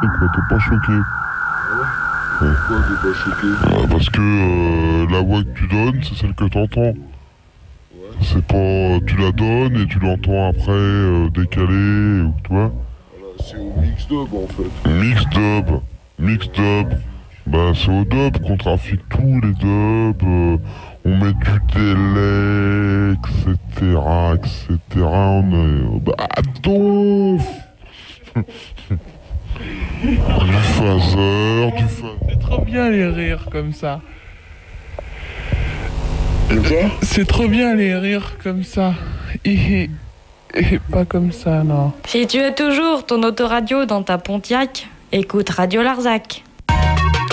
quoi, t'es pas choqué. Pourquoi t'es pas choqué? Parce que la voix que tu donnes, c'est celle que t'entends. C'est pas... Tu la donnes et tu l'entends après décalé, ou tu vois. Voilà, c'est au mix dub en fait. Mix dub. Bah c'est au dub qu'on trafique tous les dubs. On met du délai, etc. On est... Bah attends. Du phaser, C'est trop bien les rires comme ça. Quoi? C'est trop bien les rires comme ça. Et pas comme ça, non. Si tu as toujours ton autoradio dans ta Pontiac, écoute Radio Larzac.